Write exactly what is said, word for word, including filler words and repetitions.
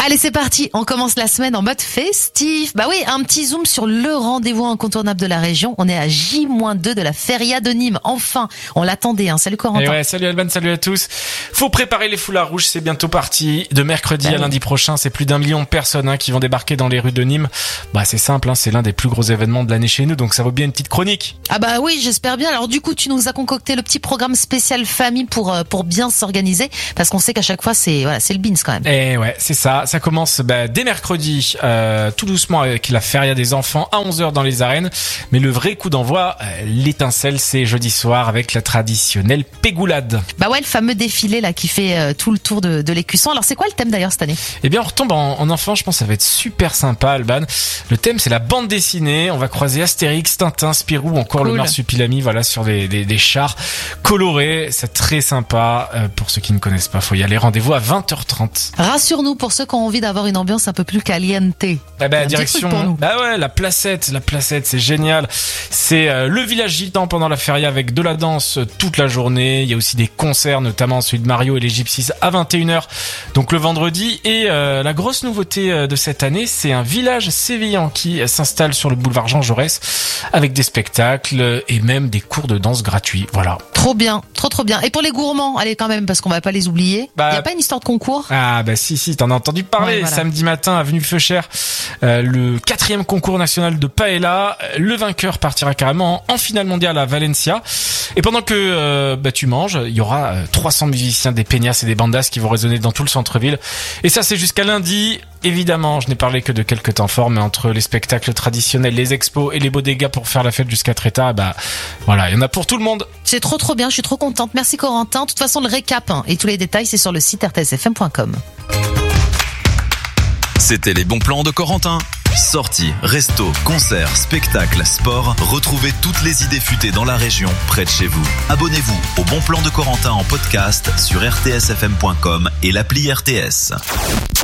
Allez, c'est parti. On commence la semaine en mode festif. Bah oui, un petit zoom sur le rendez-vous incontournable de la région. On est à J moins deux de la Feria de Nîmes. Enfin, on l'attendait, hein. Salut Corentin. Et ouais, salut Alban, salut à tous. Faut préparer les foulards rouges, c'est bientôt parti. De mercredi bah, à lundi prochain, c'est plus d'un million de personnes hein, qui vont débarquer dans les rues de Nîmes. Bah c'est simple, hein, c'est l'un des plus gros événements de l'année chez nous, donc ça vaut bien une petite chronique. Ah bah oui, j'espère bien. Alors du coup, tu nous as concocté le petit programme spécial famille pour pour bien s'organiser, parce qu'on sait qu'à chaque fois c'est voilà, c'est le beans quand même. Et ouais, c'est ça. Ça commence bah, dès mercredi, euh, tout doucement avec la feria des enfants à onze heures dans les arènes. Mais le vrai coup d'envoi, euh, l'étincelle, c'est jeudi soir avec la traditionnelle pégoulade. Bah ouais, le fameux défilé là qui fait euh, tout le tour de, de l'écusson. Alors c'est quoi le thème d'ailleurs cette année ? Eh bien, on retombe en, en enfant. Je pense que ça va être super sympa, Alban. Le thème, c'est la bande dessinée. On va croiser Astérix, Tintin, Spirou, encore cool. Le Marsupilami, voilà, sur des, des, des chars colorés. C'est très sympa. Euh, pour ceux qui ne connaissent pas, faut y aller. Rendez-vous à vingt heures trente. Rassure-nous pour ceux qui ont envie d'avoir une ambiance un peu plus caliente. Ah bah, direction, bah ouais, la placette, la placette, c'est génial. C'est euh, le village gitan pendant la feria avec de la danse toute la journée. Il y a aussi des concerts, notamment celui de Mario et les Gypsies à vingt et une heures. Donc le vendredi. Et euh, la grosse nouveauté euh, de cette année, c'est un village sévillan qui euh, s'installe sur le boulevard Jean Jaurès avec des spectacles et même des cours de danse gratuits. Voilà. Trop bien, trop trop bien. Et pour les gourmands, allez quand même parce qu'on va pas les oublier. Bah, il y a pas une histoire de concours ? Ah bah si si, t'en as entendu parler. Ouais, voilà. Samedi matin, avenue Feuchère, euh, le quatrième concours national de paella. Le vainqueur partira carrément en finale mondiale à Valencia. Et pendant que euh, bah tu manges, il y aura euh, trois cents musiciens, des peñas et des bandas qui vont résonner dans tout le centre-ville. Et ça c'est jusqu'à lundi. Évidemment, je n'ai parlé que de quelques temps forts, mais entre les spectacles traditionnels, les expos et les bodegas pour faire la fête jusqu'à très tard, bah voilà, il y en a pour tout le monde. C'est trop trop bien, je suis trop contente. Merci Corentin. De toute façon, le récap hein, et tous les détails, c'est sur le site r t s f m point com. C'était les bons plans de Corentin. Sorties, restos, concerts, spectacles, sport. Retrouvez toutes les idées futées dans la région, près de chez vous. Abonnez-vous au Bon Plan de Corentin en podcast sur r t s f m point com et l'appli R T S.